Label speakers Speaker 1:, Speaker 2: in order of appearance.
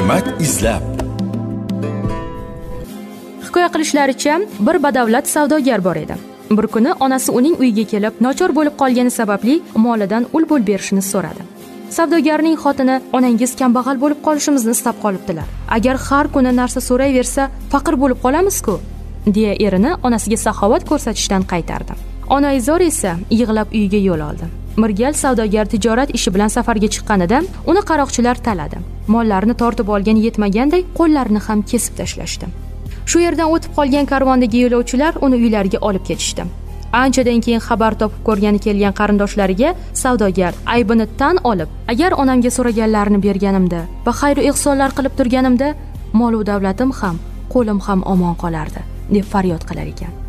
Speaker 1: Hikmat izlab.
Speaker 2: Hikoya qilishlaricha, bir badavlat savdogar bor edi. Bir kuni onasi uning uyiga kelib, nochor bo'lib qolgani sababli molidan ul-bul berishini so'radi. Savdogarning xotini, "Onangiz kambag'al bo'lib qolishimizni istab qolibdilar. Agar har kuni narsa so'rayversa, faqir bo'lib qolamiz-ku", deya erini onasiga saxovat ko'rsatishdan qaytardi. Onaizor esa yig'lab uyiga yo'l oldi. Bir gal savdogar tijorat ishi bilan safarga chiqqanida uni qaroqchilar taladi. Mollarini tortib olgani yetmaganday, qo'llarini ham kesib tashlashdi. Shu yerdan o'tib qolgan karvondagi yo'lovchilar uni uylariga olib ketishdi. Anchadan keyin xabar topib ko'rgani kelgan qarindoshlariga savdogar aybini tan olib, "Agar onamga so'raganlarini berganimda va xayr-u ehsonlar qilib turganimda, mol-u davlatim ham, qo'lim ham omon qolardi", deb faryod qilar ekan.